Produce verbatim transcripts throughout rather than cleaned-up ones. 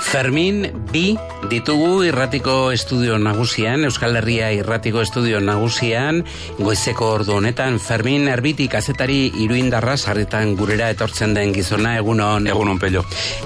Fermin bi ditugu irratiko estudio nagusian, Euskal Herria irratiko estudio nagusian, goizeko ordu honetan. Fermin Erbiti kazetari iruindarra, sarritan gurera etortzen den gizona, egunon. Egunon, Pello.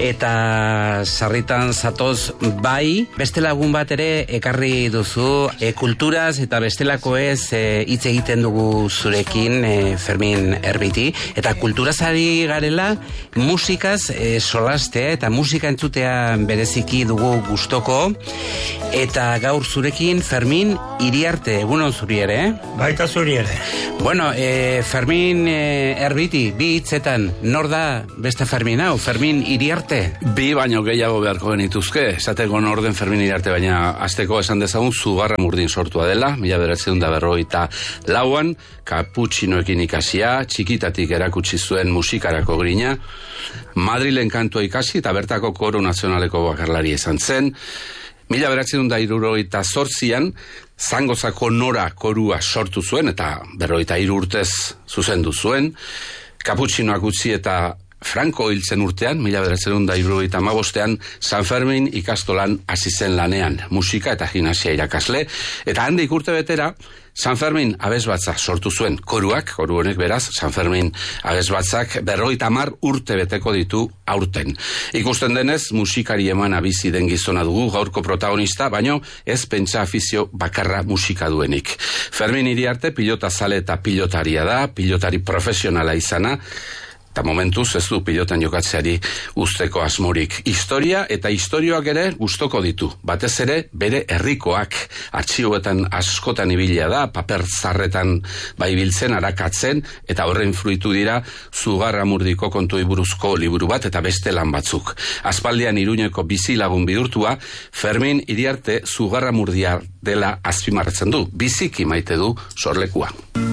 Eta sarritan zatoz bai, beste lagun bat ere ekarri duzu, e, kulturaz eta bestelako ez hitz e, egiten dugu zurekin, e, Fermin Erbiti, eta kulturaz ari garela musikaz e, solastea eta musika entzutea bereziki dugu gustoko, eta gaur zurekin Fermin Iriarte, egunon zuri ere, eh? Baita zuri ere. Bueno, e, Fermin e, Erbiti, bi hitzetan, nor da beste Fermin hau, Fermin Iriarte? Bi baino gehiago beharko genituzke, esateko nor den Fermin Iriarte, baina azteko esan dezagun Zugarramurdin sortua dela, mila bederatziehun eta berrogeita lauan, kaputxinoekin ikasia, txikitatik erakutsi zuen musikarako grina, Madrilen kantua ikasi eta bertako koro nazionaleko bakarlari izan zen. Mila bederatziehun eta hirurogeita zortzian Zangozako Nora korua sortu zuen eta berrogeita hiru urtez zuzendu zuen. Kaputxinoak utzi eta Franco hiltzen urtean, mila bederatziehun eta hirurogeita hamabostean, San Fermin ikastolan hasi zen lanean, musika eta gimnasia irakasle, eta handik urte betera, San Fermin abesbatza sortu zuen koruak, koru honek beraz, San Fermin abesbatzak berrogeita hamar urte beteko ditu aurten. Ikusten denez, musikari emana bizi den gizona dugu gaurko protagonista, baino ez pentsa afizio bakarra musika duenik. Fermin Iriarte pilota zale eta pilotaria da, pilotari profesionala izana, eta momentuz ez du pilotan jokatzeari usteko asmorik. Historia eta historioak ere gustoko ditu. Batez ere bere herrikoak artxiboetan askotan ibilia da, paper zarretan baibiltzen, arakatzen, eta horren fruitu dira Zugarramurdiko kontui buruzko liburu bat eta beste lan batzuk. Aspaldian Iruñeko bizilagun bihurtua, Fermin Iriarte Zugarramurdia dela azpimarratzen du. Biziki maite du sorlekua.